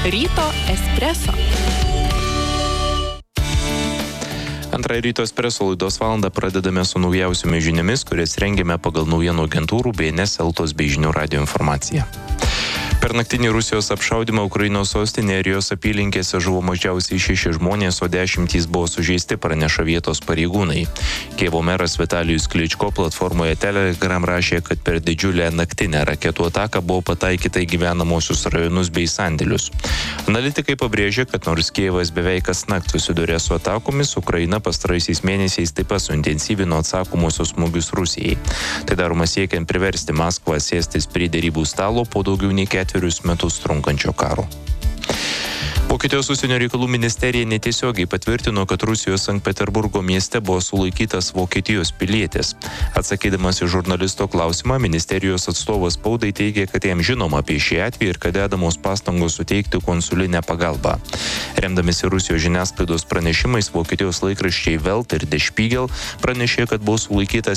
Ryto espreso. Antrąją Ryto espreso laidos valandą pradedame su naujausiomis žiniomis, kurias rengiame pagal naujienų agentūrų BNS, Eltos bei Žinių radijo informaciją. Per naktinį Rusijos apšaudymą Ukrainos sostinėje ir jos apylinkėse žuvo mažiausiai 6 žmonės, o 10 buvo sužeisti, praneša vietos pareigūnai. Kijevo meras Vitalijus Kličko platformoje Telegram rašė, kad per didžiulę naktinę raketų ataką buvo pataikyta į gyvenamosius rajonus bei sandėlius. Analitikai pabrėžė, kad nors Kijevas beveik kasnakt susidūrė su atakomis, Ukraina pastaraisiais mėnesiais taip pat suintensyvino atsakomosius smūgius Rusijai. Tai daroma siekiant priversti Maskvą sėstis prie derybų stalo po daugiau nei 4 metus trunkančio karo. Vokietijos užsienio reikalų ministerija netiesiogiai patvirtino, kad Rusijos Sankt Peterburgo mieste buvo sulaikytas Vokietijos pilietis. Atsakydamas į žurnalisto klausimą, ministerijos atstovas spaudai teigė, kad jam žinoma apie šį atvejį ir kad dedamos pastangos suteikti konsulinę pagalbą. Remdamisi Rusijos žiniasklaidos pranešimais, Vokietijos laikraščiai Welt ir Der Spiegel pranešė, kad buvo sulaikytas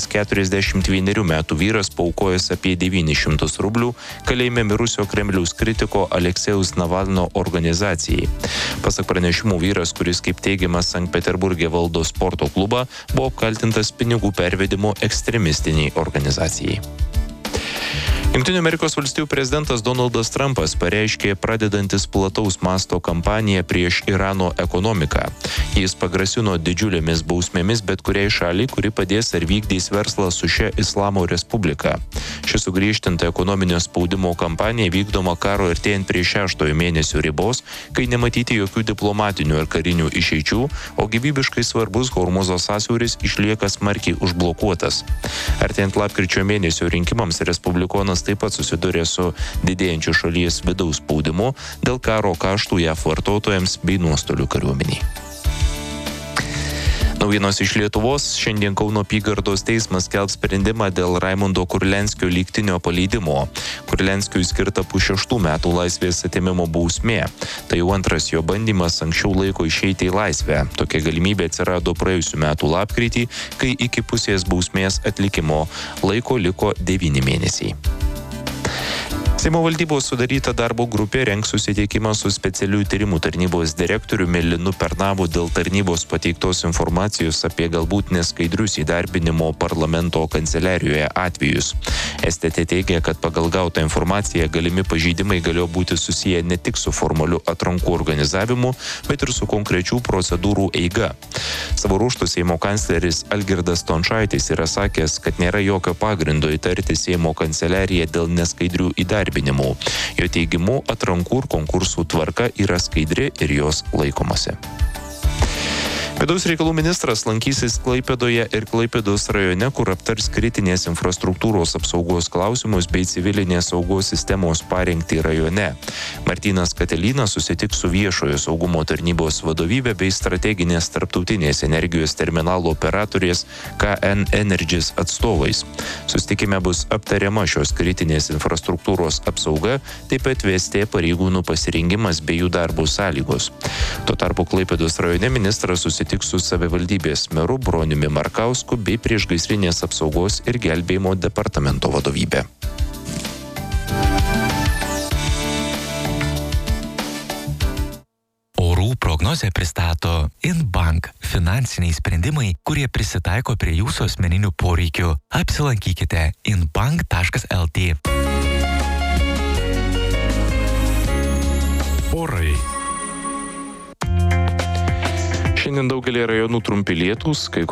41 metų vyras, paaukojęs apie 900 rublių kalėjime mirusio Kremliaus kritiko Aleksejaus Navalno organizacijai. Pasak pranešimų, vyras, kuris kaip teigiama Sankt Peterburge valdo sporto klubą, buvo apkaltintas pinigų pervedimu ekstremistiniai organizacijai. Jungtinių Amerikos valstijų prezidentas Donaldas Trumpas pareiškė pradedantis plataus masto kampaniją prieš Irano ekonomiką. Jis pagrasino didžiulėmis bausmėmis bet kuriai šaliai, kuri padės ar vykdys verslą su šia Islamo Respublika. Ši sugriežtinta ekonominio spaudimo kampanija vykdoma karo artėjant prie 6 mėnesio ribos, kai nematyti jokių diplomatinių ar karinių išeičių, o gyvybiškai svarbus Hormuzo sąsiauris išlieka smarkiai užblokuotas. Artėjant lapkričio mėnesio rinkimams respublikonas taip pat susidūrė su didėjančiu šalies vidaus spaudimu dėl karo kaštų JAV vartotojams bei nuostolių kariuomeniai. Naujienos iš Lietuvos. Šiandien Kauno apygardos teismas skelbs sprendimą dėl Raimundo Kurlianskio lygtinio paleidimo. Kurlianskiui skirta 6 metų laisvės atėmimo bausmė. Tai jau antras jo bandymas anksčiau laiko išeiti į laisvę. Tokia galimybė atsirado praėjusių metų lapkritį, kai iki pusės bausmės atlikimo laiko liko 9 mėnesiai. Seimo valdybos sudaryta darbo grupė rengs susitikimą su specialiųjų tyrimų tarnybos direktoriumi Linu Pernavu dėl tarnybos pateiktos informacijos apie galbūt neskaidrius įdarbinimo parlamento kanceliarijoje atvejus. STT teigia, kad pagal gautą informaciją galimi pažeidimai galėjo būti susiję ne tik su formaliu atrankų organizavimu, bet ir su konkrečių procedūrų eiga. Savo ruožtu Seimo kancleris Algirdas Stončaitis yra sakęs, kad nėra jokio pagrindo įtarti Seimo kanceliariją dėl neskaidrių įdarbinimų. Jo teigimu, atrankų ir konkursų tvarka yra skaidri ir jos laikomasi. Vidaus reikalų ministras lankysis Klaipėdoje ir Klaipėdos rajone, kur aptars kritinės infrastruktūros apsaugos klausimus bei civilinės saugos sistemos parengtį rajone. Martynas Katelynas susitiks su viešojo saugumo tarnybos vadovybė bei strateginės tarptautinės energijos terminalo operatorės KN Energies atstovais. Susitikime bus aptariama šios kritinės infrastruktūros apsauga, taip pat VST pareigūnų pasirengimas bei jų darbo sąlygos. Tuo tarpu Klaipėdos rajone ministras susitiks su savivaldybės meru Broniumi Markausku bei priešgaisrinės apsaugos ir gelbėjimo departamento vadovybė. Orų prognozę pristato InBank – finansiniai sprendimai, kurie prisitaiko prie jūsų asmeninių poreikių. Apsilankykite inbank.lt. Orai. Šiandien daugelį rajonų trumpi lietūs, kai